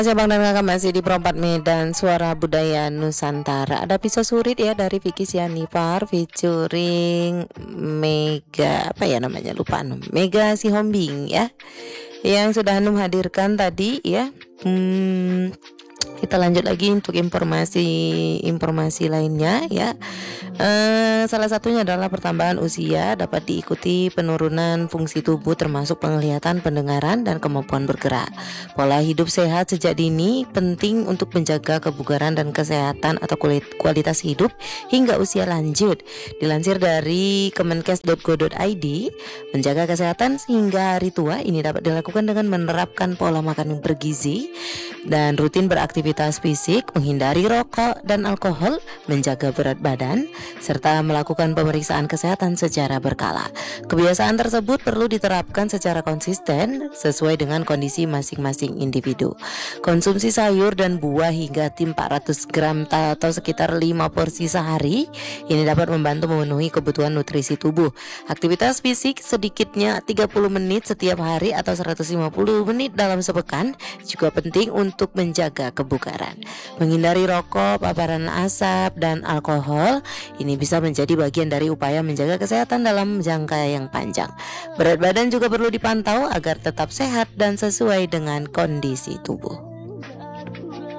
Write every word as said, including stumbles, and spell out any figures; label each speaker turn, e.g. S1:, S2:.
S1: Masih Abang dan Kakak masih di Perempat Medan Suara Budaya Nusantara. Ada Pisau Surit ya dari Vicky Sianipar featuring Mega apa ya namanya lupa Anum. Mega Sihombing ya. Yang sudah Anum hadirkan tadi ya. Hmm, kita lanjut lagi untuk informasi-informasi lainnya ya. Eh, salah satunya adalah pertambahan usia dapat diikuti penurunan fungsi tubuh termasuk penglihatan, pendengaran, dan kemampuan bergerak. Pola hidup sehat sejak dini penting untuk menjaga kebugaran dan kesehatan atau kualitas hidup hingga usia lanjut. Dilansir dari kemenkes titik go titik i d, menjaga kesehatan hingga hari tua ini dapat dilakukan dengan menerapkan pola makan yang bergizi dan rutin beraktivitas fisik, menghindari rokok dan alkohol, menjaga berat badan, serta melakukan pemeriksaan kesehatan secara berkala. Kebiasaan tersebut perlu diterapkan secara konsisten sesuai dengan kondisi masing-masing individu. Konsumsi sayur dan buah hingga empat ratus gram atau sekitar lima porsi sehari ini dapat membantu memenuhi kebutuhan nutrisi tubuh. Aktivitas fisik sedikitnya tiga puluh menit setiap hari atau seratus lima puluh menit dalam sepekan juga penting untuk menjaga kebugaran. Menghindari rokok, paparan asap, dan alkohol ini bisa menjadi bagian dari upaya menjaga kesehatan dalam jangka yang panjang. Berat badan juga perlu dipantau agar tetap sehat dan sesuai dengan kondisi tubuh.